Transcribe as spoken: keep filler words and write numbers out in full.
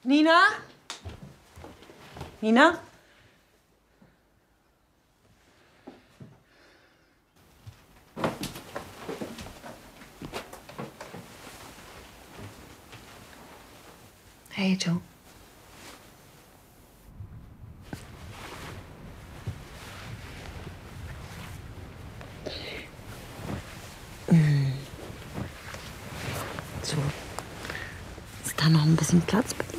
Nina? Nina? Hey, Joe. So. Ist da noch ein bisschen Platz, bitte?